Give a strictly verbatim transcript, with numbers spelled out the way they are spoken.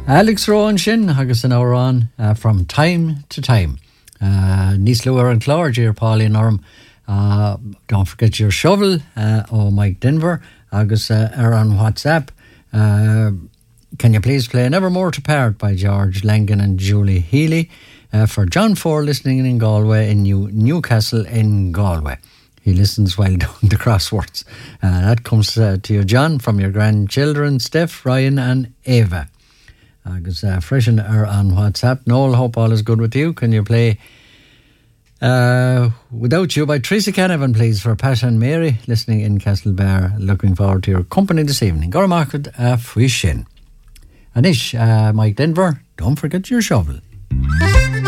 Alex Rowan Shin, agus an hour on uh, from time to time. Uh, Nís Luar and Clarge here, Pauline Orm. Uh, don't forget your shovel, uh, oh Mike Denver, agus uh, are on WhatsApp. Uh, can you please play Nevermore to Part by George Langan and Julie Healy uh, for John Ford listening in Galway in New- Newcastle in Galway. He listens while doing the crosswords. Uh, that comes uh, to you, John, from your grandchildren, Steph, Ryan and Ava. Agus uh, freshen are on WhatsApp. Noel, hope all is good with you. Can you play uh, Without You by Tracy Canavan, please, for Pat and Mary, listening in Castlebar. Looking forward to your company this evening. Go to market uh, Fwishin. Anish, uh, Mike Denver, don't forget your shovel.